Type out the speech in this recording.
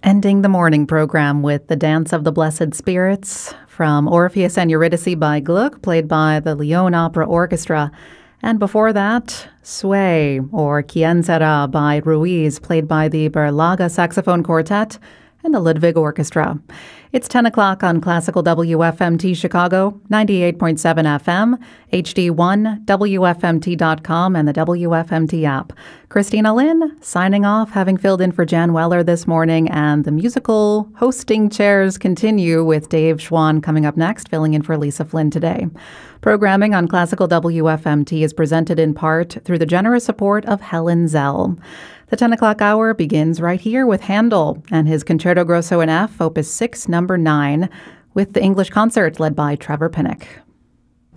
Ending the morning program with the Dance of the Blessed Spirits from Orpheus and Eurydice by Gluck, played by the Lyon Opera Orchestra. And before that, Sway, or Quien Sera by Ruiz, played by the Berlanga Saxophone Quartet and the Ludwig Orchestra. It's 10 o'clock on Classical WFMT Chicago, 98.7 FM, HD1, WFMT.com, and the WFMT app. Christina Lynn signing off, having filled in for Jan Weller this morning, and the musical hosting chairs continue with Dave Schwann coming up next, filling in for Lisa Flynn today. Programming on Classical WFMT is presented in part through the generous support of Helen Zell. The 10 o'clock hour begins right here with Handel and his Concerto Grosso in F, Opus 6, number 9, with the English concert led by Trevor Pinnock.